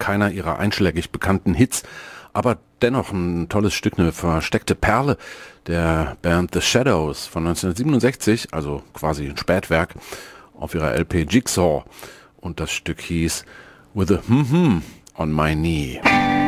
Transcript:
keiner ihrer einschlägig bekannten Hits, aber dennoch ein tolles Stück, eine versteckte Perle der Band The Shadows von 1967, also quasi ein Spätwerk, auf ihrer LP Jigsaw. Und das Stück hieß With a on my knee.